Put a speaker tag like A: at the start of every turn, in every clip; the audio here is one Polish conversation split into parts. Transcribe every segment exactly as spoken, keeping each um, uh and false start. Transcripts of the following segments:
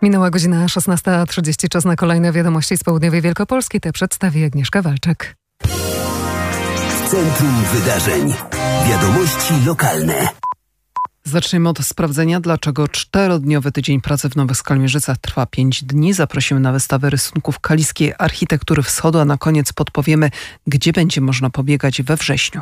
A: Minęła godzina szesnasta trzydzieści. Czas na kolejne wiadomości z południowej Wielkopolski. Te przedstawi Agnieszka Walczak.
B: Centrum Wydarzeń. Wiadomości lokalne.
C: Zaczniemy od sprawdzenia, dlaczego czterodniowy tydzień pracy w Nowych Skalmierzycach trwa pięć dni. Zaprosimy na wystawę rysunków kaliskiej architektury wschodu, a na koniec podpowiemy, gdzie będzie można pobiegać we wrześniu.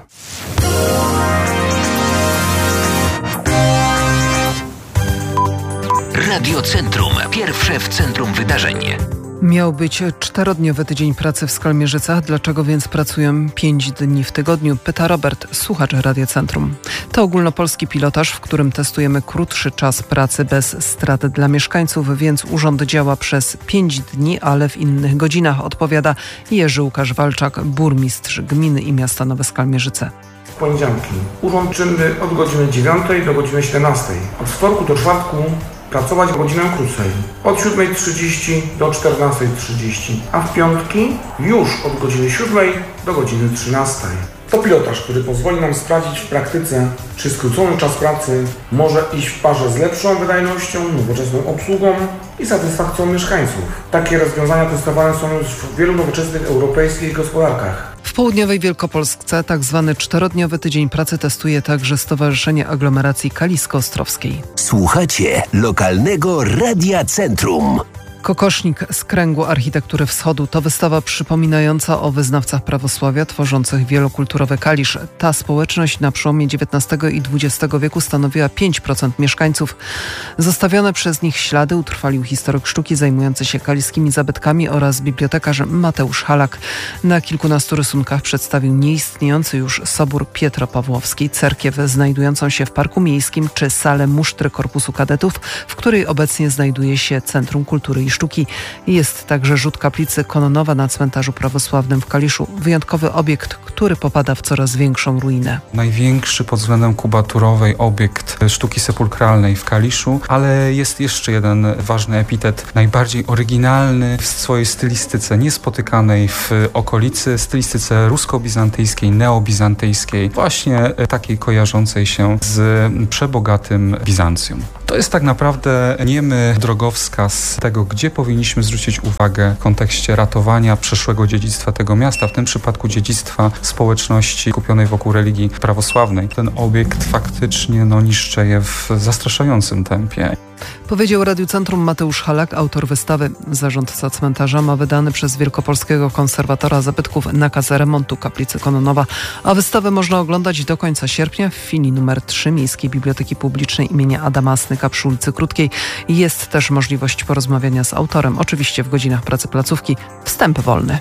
B: Radio Centrum. Pierwsze w centrum wydarzeń.
C: Miał być czterodniowy tydzień pracy w Skalmierzycach. Dlaczego więc pracują pięć dni w tygodniu? Pyta Robert, słuchacz Radia Centrum. To ogólnopolski pilotaż, w którym testujemy krótszy czas pracy bez strat dla mieszkańców, więc urząd działa przez pięć dni, ale w innych godzinach, odpowiada Jerzy Łukasz Walczak, burmistrz gminy i miasta Nowe Skalmierzyce.
D: W poniedziałki urząd czynny od godziny dziewiątej do godziny siedemnastej. Od wtorku do czwartku pracować godzinę krócej, od siódmej trzydzieści do czternastej trzydzieści, a w piątki już od godziny siódmej do godziny trzynastej. To pilotaż, który pozwoli nam sprawdzić w praktyce, czy skrócony czas pracy może iść w parze z lepszą wydajnością, nowoczesną obsługą i satysfakcją mieszkańców. Takie rozwiązania testowane są już w wielu nowoczesnych europejskich gospodarkach.
C: W południowej Wielkopolsce tak zwany czterodniowy tydzień pracy testuje także Stowarzyszenie Aglomeracji Kalisko-Ostrowskiej.
B: Słuchacie lokalnego Radia Centrum.
C: Kokosznik z kręgu architektury wschodu to wystawa przypominająca o wyznawcach prawosławia tworzących wielokulturowy Kalisz. Ta społeczność na przełomie dziewiętnastego i dwudziestego wieku stanowiła pięć procent mieszkańców. Zostawione przez nich ślady utrwalił historyk sztuki zajmujący się kaliskimi zabytkami oraz bibliotekarz Mateusz Halak. Na kilkunastu rysunkach przedstawił nieistniejący już Sobór Pietro-Pawłowski, cerkiew znajdującą się w Parku Miejskim czy salę musztry Korpusu Kadetów, w której obecnie znajduje się Centrum Kultury i Sztuki. Jest także rzut kaplicy Kononowa na cmentarzu prawosławnym w Kaliszu. Wyjątkowy obiekt, który popada w coraz większą ruinę.
E: Największy pod względem kubaturowej obiekt sztuki sepulkralnej w Kaliszu, ale jest jeszcze jeden ważny epitet, najbardziej oryginalny w swojej stylistyce, niespotykanej w okolicy, stylistyce rusko-bizantyjskiej, neobizantyjskiej, właśnie takiej kojarzącej się z przebogatym Bizancjum. To jest tak naprawdę niemy drogowskaz tego, gdzie powinniśmy zwrócić uwagę w kontekście ratowania przeszłego dziedzictwa tego miasta, w tym przypadku dziedzictwa społeczności skupionej wokół religii prawosławnej. Ten obiekt faktycznie no, niszczeje w zastraszającym tempie.
C: Powiedział Radiu Centrum Mateusz Halak, autor wystawy. Zarządca cmentarza ma wydany przez wielkopolskiego konserwatora zabytków nakaz remontu kaplicy Kononowa, a wystawę można oglądać do końca sierpnia w filii numer trzy Miejskiej Biblioteki Publicznej imienia Adama Snyka przy ulicy Krótkiej. Jest też możliwość porozmawiania z autorem, oczywiście w godzinach pracy placówki. Wstęp wolny.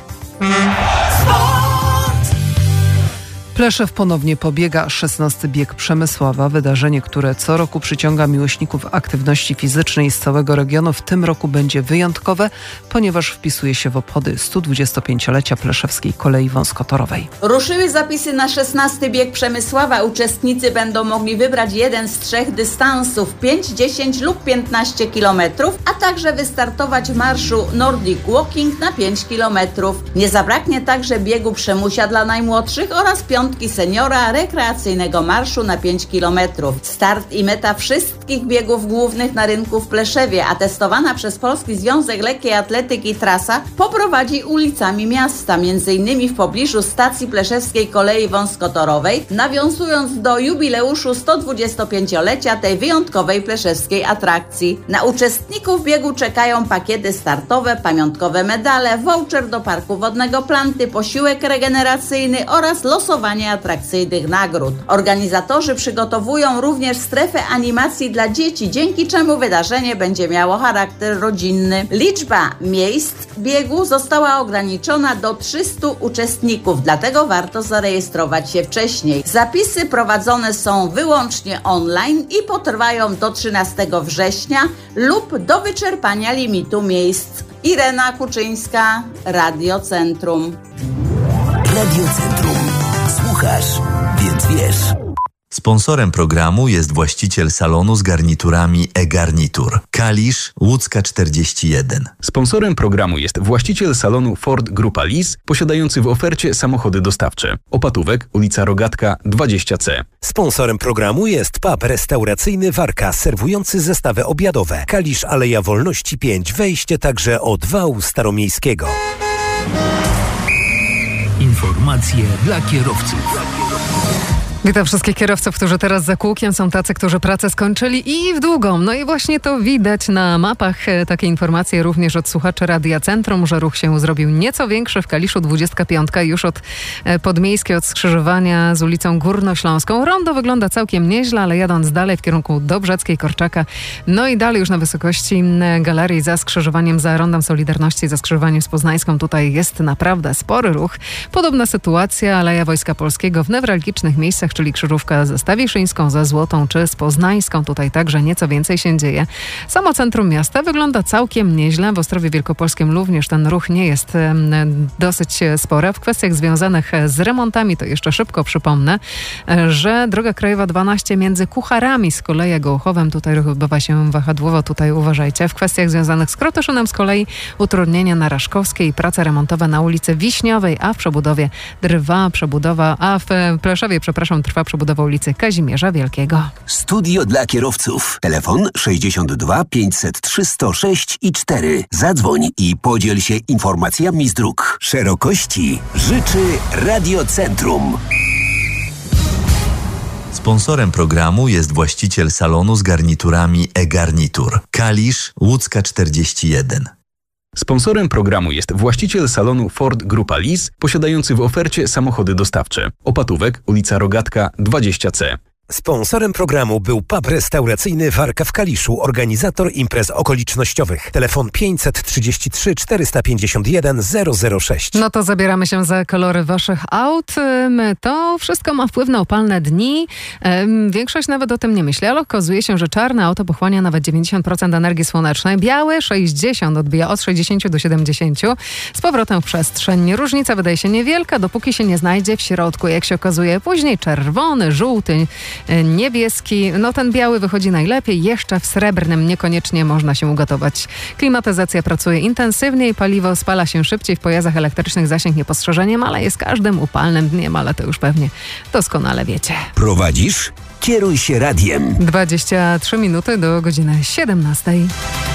C: Pleszew ponownie pobiega szesnasty bieg Przemysława, wydarzenie, które co roku przyciąga miłośników aktywności fizycznej z całego regionu. W tym roku będzie wyjątkowe, ponieważ wpisuje się w obchody stu dwudziestopięciolecia Pleszewskiej Kolei Wąskotorowej.
F: Ruszyły zapisy na szesnasty bieg Przemysława. Uczestnicy będą mogli wybrać jeden z trzech dystansów pięć, dziesięć lub piętnaście kilometrów, a także wystartować w marszu Nordic Walking na pięć kilometrów. Nie zabraknie także biegu Przemusia dla najmłodszych oraz piątki seniora rekreacyjnego marszu na pięć kilometrów. Start i meta wszystkich biegów głównych na rynku w Pleszewie, a testowana przez Polski Związek Lekkiej Atletyki trasa poprowadzi ulicami miasta, między innymi w pobliżu stacji Pleszewskiej Kolei Wąskotorowej, nawiązując do jubileuszu stu dwudziestopięciolecia tej wyjątkowej pleszewskiej atrakcji. Na uczestników biegu czekają pakiety startowe, pamiątkowe medale, voucher do parku wodnego Planty, posiłek regeneracyjny oraz losowanie atrakcyjnych nagród. Organizatorzy przygotowują również strefę animacji dla dzieci, dzięki czemu wydarzenie będzie miało charakter rodzinny. Liczba miejsc biegu została ograniczona do trzystu uczestników, dlatego warto zarejestrować się wcześniej. Zapisy prowadzone są wyłącznie online i potrwają do trzynastego września lub do wyczerpania limitu miejsc. Irena Kuczyńska, Radio Centrum.
B: Radio Centrum. Słuchasz, więc wiesz.
G: Sponsorem programu jest właściciel salonu z garniturami e-Garnitur. Kalisz, Łódzka czterdzieści jeden.
H: Sponsorem programu jest właściciel salonu Ford Grupa Lis, posiadający w ofercie samochody dostawcze. Opatówek, ulica Rogatka dwadzieścia C.
B: Sponsorem programu jest pub restauracyjny Warka, serwujący zestawy obiadowe. Kalisz, Aleja Wolności pięć, wejście także od wału staromiejskiego.
I: Informacje dla kierowców.
A: Witam wszystkich kierowców, którzy teraz za kółkiem. Są tacy, którzy pracę skończyli i w długą. No i właśnie to widać na mapach. Takie informacje również od słuchaczy Radia Centrum, że ruch się zrobił nieco większy w Kaliszu. dwudziestka piątka już od Podmiejskiej, od skrzyżowania z ulicą Górnośląską. Rondo wygląda całkiem nieźle, ale jadąc dalej w kierunku Dobrzeckiej, Korczaka, no i dalej już na wysokości Galerii za skrzyżowaniem, za Rondem Solidarności, za skrzyżowaniem z Poznańską. Tutaj jest naprawdę spory ruch. Podobna sytuacja, Aleja Wojska Polskiego w newralgicznych miejscach, czyli Krzyżówka ze Stawiszyńską, ze Złotą czy z Poznańską. Tutaj także nieco więcej się dzieje. Samo centrum miasta wygląda całkiem nieźle. W Ostrowie Wielkopolskim również ten ruch nie jest e, dosyć spory. W kwestiach związanych z remontami to jeszcze szybko przypomnę, e, że droga krajowa dwanaście między Kucharami z kolei a Gołuchowem, tutaj ruch odbywa się wahadłowo, tutaj uważajcie. W kwestiach związanych z Krotoszynem z kolei utrudnienia na Raszkowskiej i prace remontowe na ulicy Wiśniowej, a w przebudowie trwa przebudowa, a w Pleszowie, przepraszam, trwa przebudowa ulicy Kazimierza Wielkiego.
B: Studio dla kierowców. Telefon sześćdziesiąt dwa pięćset trzy sto sześć i cztery. Zadzwoń i podziel się informacjami z dróg. Szerokości życzy Radio Centrum.
G: Sponsorem programu jest właściciel salonu z garniturami e-Garnitur. Kalisz, Łódzka czterdzieści jeden.
H: Sponsorem programu jest właściciel salonu Ford Grupa Lis, posiadający w ofercie samochody dostawcze. Opatówek, ulica Rogatka dwadzieścia C.
B: Sponsorem programu był pub restauracyjny Warka w Kaliszu, organizator imprez okolicznościowych. Telefon pięćset trzydzieści trzy czterysta pięćdziesiąt jeden zero zero sześć.
A: No to zabieramy się za kolory waszych aut. To wszystko ma wpływ na upalne dni. Większość nawet o tym nie myśli, ale okazuje się, że czarne auto pochłania nawet dziewięćdziesiąt procent energii słonecznej. Białe sześćdziesiąt, odbija od sześćdziesięciu do siedemdziesięciu. Z powrotem w przestrzeń. Różnica wydaje się niewielka, dopóki się nie znajdzie w środku. Jak się okazuje, później czerwony, żółty, niebieski, no ten biały wychodzi najlepiej, jeszcze w srebrnym niekoniecznie można się ugotować. Klimatyzacja pracuje intensywniej, paliwo spala się szybciej w pojazdach elektrycznych, zasięg niepostrzeżeniem, ale jest każdym upalnym dniem, ale to już pewnie doskonale wiecie.
B: Prowadzisz? Kieruj się radiem.
A: dwadzieścia trzy minuty do godziny siedemnastej.